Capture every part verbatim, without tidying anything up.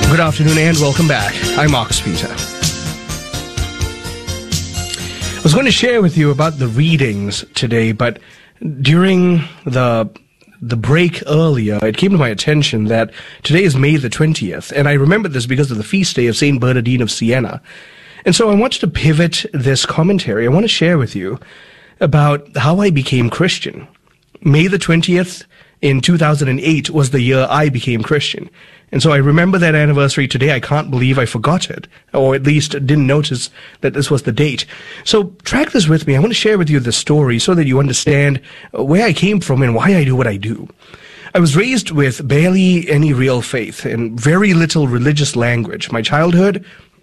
Good afternoon and welcome back. I'm Marcus Peter. I was going to share with you about the readings today, but during the the break earlier, it came to my attention that today is May the twentieth, and I remember this because of the feast day of Saint Bernardine of Siena. And so I wanted to pivot this commentary. I want to share with you about how I became Christian. May the twentieth in two thousand eight was the year I became Christian. And so I remember that anniversary today. I can't believe I forgot it, or at least didn't notice that this was the date. So track this with me. I want to share with you the story so that you understand where I came from and why I do what I do. I was raised with barely any real faith and very little religious language. My childhood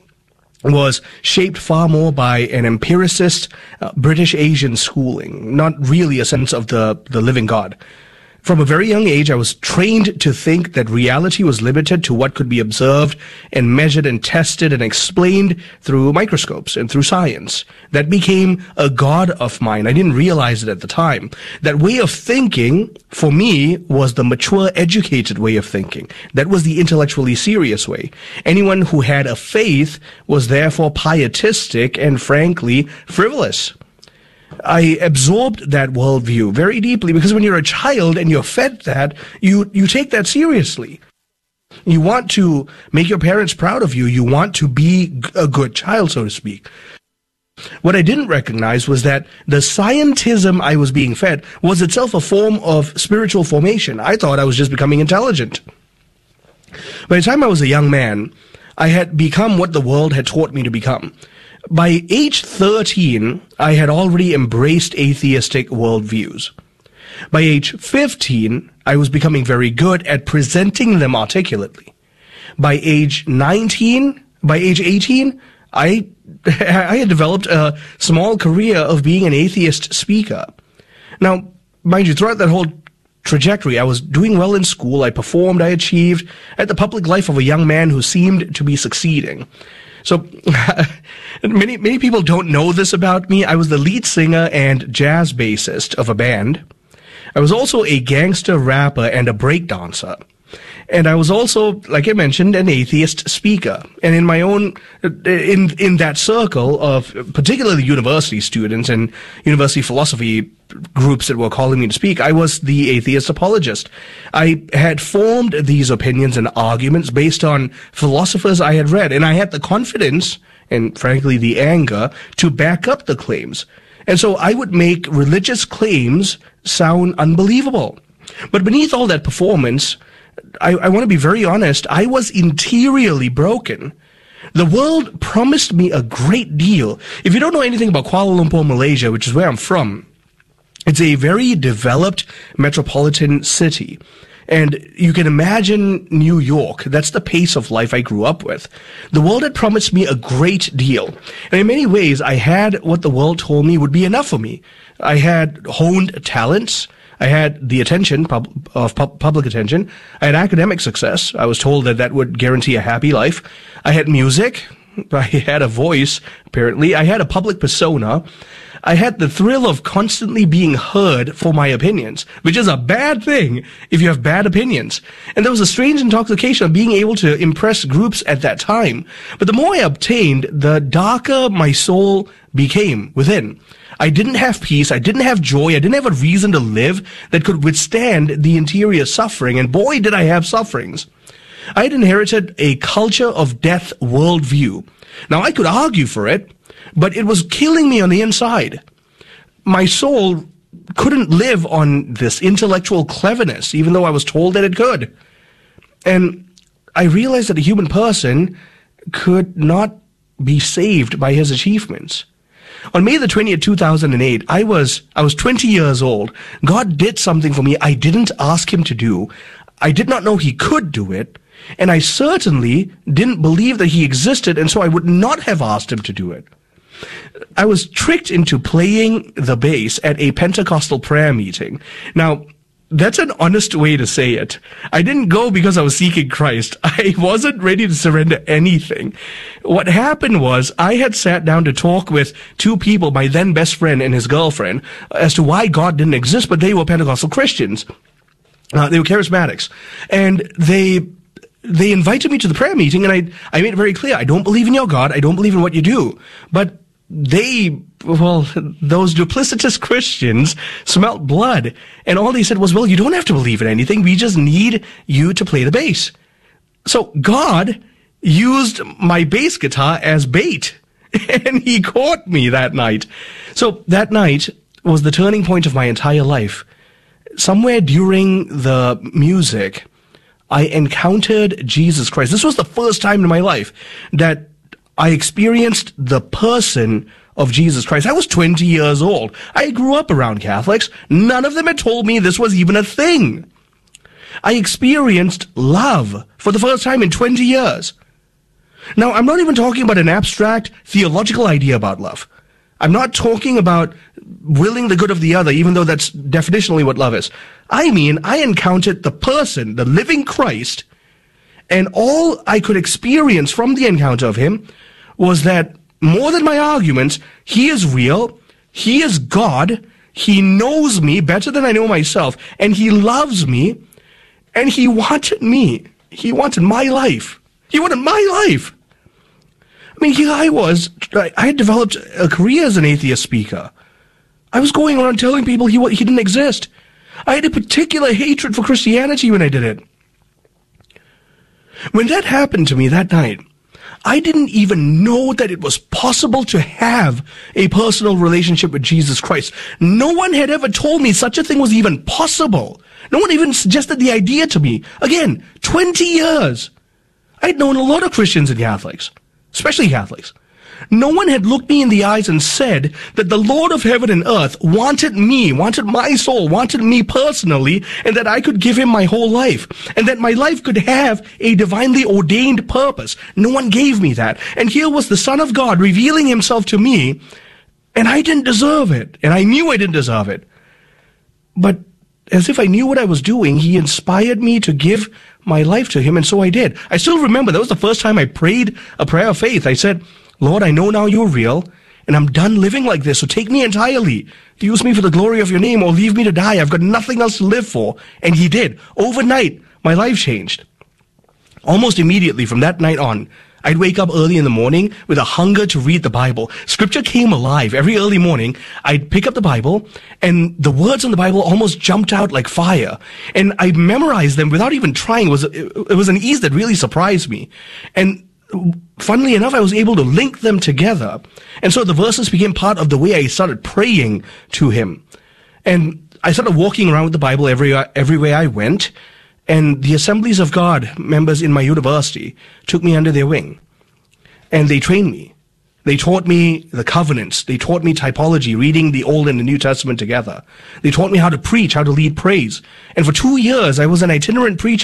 was shaped far more by an empiricist uh, British Asian schooling, not really a sense of the, the living God. From a very young age, I was trained to think that reality was limited to what could be observed and measured and tested and explained through microscopes and through science. That became a god of mine. I didn't realize it at the time. That way of thinking, for me, was the mature, educated way of thinking. That was the intellectually serious way. Anyone who had a faith was therefore pietistic and, frankly, frivolous. I absorbed that worldview very deeply because when you're a child and you're fed that, you, you take that seriously. You want to make your parents proud of you. You want to be a good child, so to speak. What I didn't recognize was that the scientism I was being fed was itself a form of spiritual formation. I thought I was just becoming intelligent. By the time I was a young man, I had become what the world had taught me to become. By age thirteen, I had already embraced atheistic worldviews. By age fifteen, I was becoming very good at presenting them articulately. By age nineteen, by age eighteen, I, I had developed a small career of being an atheist speaker. Now, mind you, throughout that whole trajectory, I was doing well in school, I performed, I achieved, I had the public life of a young man who seemed to be succeeding. So, many, many people don't know this about me. I was the lead singer and jazz bassist of a band. I was also a gangster rapper and a breakdancer. And I was also, like I mentioned, an atheist speaker. And in my own, in, in that circle of particularly university students and university philosophy groups that were calling me to speak, I was the atheist apologist. I had formed these opinions and arguments based on philosophers I had read, and I had the confidence and, frankly, the anger to back up the claims. And so I would make religious claims sound unbelievable. But beneath all that performance, I, I want to be very honest, I was interiorly broken. The world promised me a great deal. If you don't know anything about Kuala Lumpur, Malaysia, which is where I'm from, it's a very developed metropolitan city. And you can imagine New York. That's the pace of life I grew up with. The world had promised me a great deal. And in many ways, I had what the world told me would be enough for me. I had honed talents. I had the attention pub- of pub- public attention. I had academic success. I was told that that would guarantee a happy life. I had music. I had a voice, apparently. I had a public persona. I had the thrill of constantly being heard for my opinions, which is a bad thing if you have bad opinions. And there was a strange intoxication of being able to impress groups at that time. But the more I obtained, the darker my soul became within. I didn't have peace, I didn't have joy, I didn't have a reason to live that could withstand the interior suffering, and boy did I have sufferings. I had inherited a culture of death worldview. Now I could argue for it, but it was killing me on the inside. My soul couldn't live on this intellectual cleverness, even though I was told that it could. And I realized that a human person could not be saved by his achievements. On May the twentieth, two thousand eight, I was, I was twenty years old. God did something for me I didn't ask him to do. I did not know he could do it. And I certainly didn't believe that he existed, and so I would not have asked him to do it. I was tricked into playing the bass at a Pentecostal prayer meeting. Now, that's an honest way to say it. I didn't go because I was seeking Christ. I wasn't ready to surrender anything. What happened was I had sat down to talk with two people, my then best friend and his girlfriend, as to why God didn't exist, but they were Pentecostal Christians. Uh, they were charismatics. And they they invited me to the prayer meeting, and I, I made it very clear, I don't believe in your God, I don't believe in what you do. But they, well, those duplicitous Christians smelt blood, and all they said was, well, you don't have to believe in anything, we just need you to play the bass. So God used my bass guitar as bait, and he caught me that night. So that night was the turning point of my entire life. Somewhere during the music, I encountered Jesus Christ. This was the first time in my life that I experienced the person of Jesus Christ. I was twenty years old. I grew up around Catholics. None of them had told me this was even a thing. I experienced love for the first time in twenty years. Now, I'm not even talking about an abstract theological idea about love. I'm not talking about willing the good of the other, even though that's definitionally what love is. I mean, I encountered the person, the living Christ, and all I could experience from the encounter of him was that, more than my arguments, he is real, he is God, he knows me better than I know myself, and he loves me, and he wanted me. He wanted my life. He wanted my life. I mean, here I was, I had developed a career as an atheist speaker. I was going around telling people he, he didn't exist. I had a particular hatred for Christianity when I did it. When that happened to me that night, I didn't even know that it was possible to have a personal relationship with Jesus Christ. No one had ever told me such a thing was even possible. No one even suggested the idea to me. Again, twenty years. I'd known a lot of Christians and Catholics, especially Catholics. No one had looked me in the eyes and said that the Lord of heaven and earth wanted me, wanted my soul, wanted me personally, and that I could give him my whole life, and that my life could have a divinely ordained purpose. No one gave me that. And here was the Son of God revealing himself to me, and I didn't deserve it, and I knew I didn't deserve it. But as if I knew what I was doing, he inspired me to give my life to him, and so I did. I still remember that was the first time I prayed a prayer of faith. I said, Lord, I know now you're real, and I'm done living like this, so take me entirely. Use me for the glory of your name, or leave me to die. I've got nothing else to live for. And he did. Overnight, my life changed. Almost immediately from that night on, I'd wake up early in the morning with a hunger to read the Bible. Scripture came alive. Every early morning, I'd pick up the Bible, and the words in the Bible almost jumped out like fire. And I memorized them without even trying. It was, it was an ease that really surprised me. And funnily enough, I was able to link them together. And so the verses became part of the way I started praying to him. And I started walking around with the Bible everywhere, everywhere I went. And the Assemblies of God members in my university took me under their wing. And they trained me. They taught me the covenants. They taught me typology, reading the Old and the New Testament together. They taught me how to preach, how to lead praise. And for two years, I was an itinerant preacher.